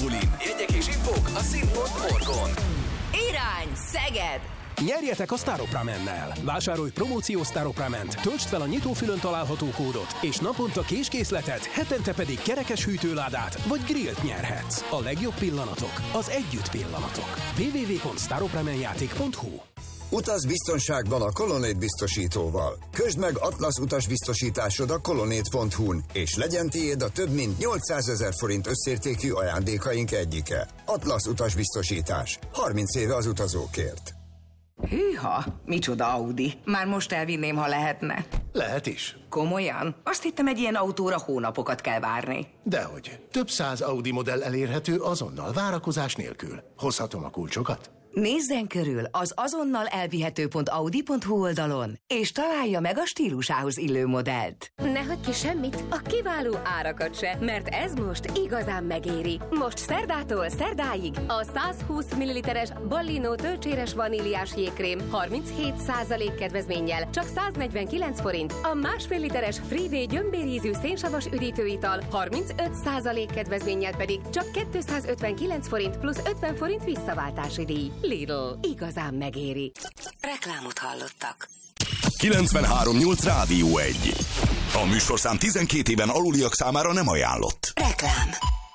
bulin. Jegyek és infók a szín.org-on. Irány Szeged! Nyerjetek a Staropramennel! Vásárolj promóciós Staroprament, töltsd fel a nyitófülön található kódot, és naponta késkészletet, hetente pedig kerekes hűtőládát vagy grillt nyerhetsz. A legjobb pillanatok, az együtt pillanatok. www.staropramenjáték.hu. Utaz biztonságban a Colonnade biztosítóval. Közd meg Atlasz utasbiztosításod a colonnade.hu-n, és legyen tiéd a több mint 800 000 forint összértékű ajándékaink egyike. Atlasz utasbiztosítás. 30 éve az utazókért. Hűha, micsoda Audi. Már most elvinném, ha lehetne. Lehet is. Komolyan? Azt hittem, egy ilyen autóra hónapokat kell várni. Dehogy. Több száz Audi modell elérhető azonnal, várakozás nélkül. Hozhatom a kulcsokat? Nézzen körül az azonnal elvihető.audi.hu oldalon, és találja meg a stílusához illő modellt. Ne hagyj ki semmit, a kiváló árakat se, mert ez most igazán megéri. Most szerdától szerdáig a 120 ml-es Ballino tölcséres vaníliás jégkrém 37% kedvezménnyel csak 149 forint, a másfél literes Frivé gyömbérízű szénsavas üdítőital 35% kedvezménnyel pedig csak 259 forint plusz 50 forint visszaváltási díj. Lidl. Igazán megéri. Reklámot hallottak. 93.8 Rádió 1. A műsorszám 12 éven aluliak számára nem ajánlott. Reklám.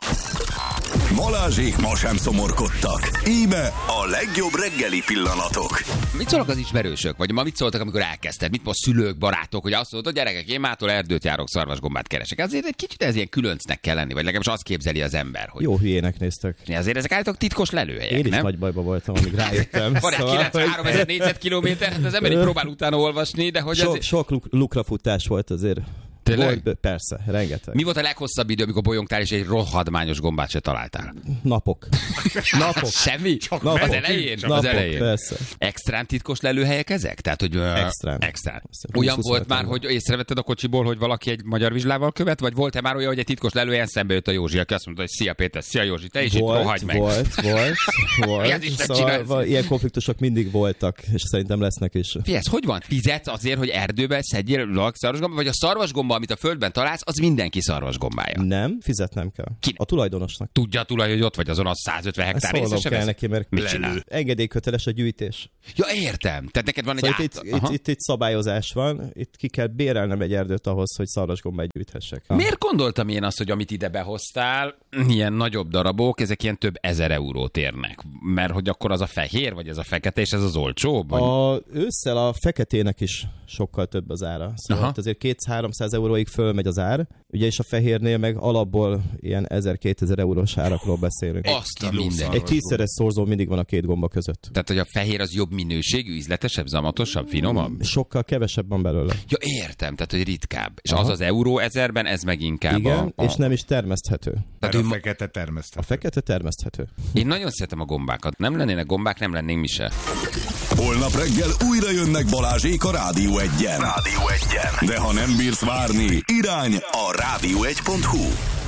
Balázsék ma sem szomorkodtak. Íme a legjobb reggeli pillanatok. Mit szólnak az ismerősök? Vagy ma mit szóltak, amikor elkezdted? Mit most szülők, barátok, hogy azt mondod, gyerekek, én mától erdőt járok, szarvasgombát keresek. Azért egy kicsit ez ilyen különcnek kell lenni, vagy legalábbis azt képzeli az ember, hogy... Jó hülyének néztek. Azért ezek állítólag titkos lelőhelyek, én is nem? nagy bajba voltam, amíg rájöttem. Van egy 93 000 négyzetkilométer, hát az ember így próbál utána olvasni, de hogy sok lukrafutás volt azért. Tényleg? Volt, persze, rengeteg. Mi volt a leghosszabb idő, amikor bolyongtál, és egy rohadmányos gombát se találtál? Napok. Semmi? Napok. Az elején? Napok, az elején. Persze. Extrán titkos lelőhelyek ezek? Tehát, hogy... Extrán. Olyan volt már, hogy észrevetted a kocsiból, hogy valaki egy magyar vizslával követ, vagy volt-e már olyan, hogy egy titkos lelőhelyen szembe jött a Józsi, aki azt mondta, hogy szia Péter, szia Józsi, te is itt rohagy meg. Volt. Szóval ilyen konfliktusok mindig voltak, és szerintem lesznek is. Figyelj, hogy van? Fizetsz azért, hogy erdőben szedjél szarvasgombát, vagy a szarvasgomba, amit a földben találsz, az mindenki szarvasgombája? Nem, fizetnem kell. Kinek? A tulajdonosnak. Tudja a tulaj, hogy ott vagy azon a 150 hektár részesen? Szólnom kell neki, mert mit csinál? Engedélyköteles a gyűjtés. Ja, értem. Tehát neked van szóval egy itt szabályozás van, itt ki kell bérelnem egy erdőt ahhoz, hogy szarvasgombát gyűjthessek. Miért gondoltam én azt, hogy amit ide behoztál, ilyen nagyobb darabok, ezek ilyen több 1000 eurót érnek? Mert hogy akkor az a fehér, vagy ez a fekete, és ez az olcsóbb? Vagy... Ősszel a feketének is sokkal több az ára. Szóval azért 200-300 euróig fölmegy az ár, ugye, és a fehérnél meg alapból ilyen 1000-2000 eurós árakról beszélünk. Azt a minden. Egy 10-szeres szorzó mindig van a két gomba között. Tehát, hogy a fehér az jobb minőségű, ízletesebb, zamatosabb, finomabb? Sokkal kevesebb van belőle. Ja, értem, tehát, hogy ritkább. És az euro 1000-ben, ez meg inkább igen, és nem is termeszthető. Tehát a fekete termeszthető. A fekete termeszthető. Én nagyon szeretem a gombákat. Nem lennének gombák, nem lennénk mi se. Holnap reggel újra jönnek Balázsék a Rádió 1-en. De ha nem bírsz várni, irány a rádió1.hu.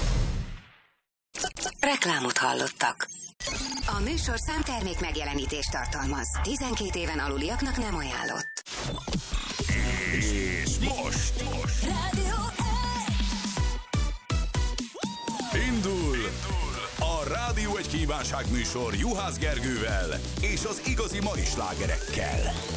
Reklámot hallottak. A műsorszám termék megjelenítést tartalmaz. 12 éven aluliaknak nem ajánlott. És most Rádió indul a Rádió 1 kívánságműsor Juhász Gergővel és az igazi mai slágerekkel.